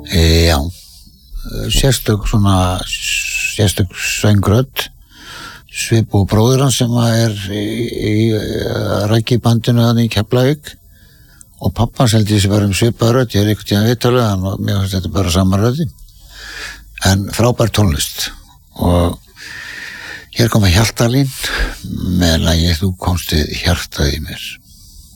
Já, sérstök söngrödd, svipu bróður hans sem í rækibandinu þannig í Keflavík og pappa held ég sem var svipaða rödd, ég einhvern tíðan viðtalið hann og mér finnst þetta bara sama röddin en frábær tónlist og hér koma Hjaltalín með lagið Þú komst við hjartað í mér.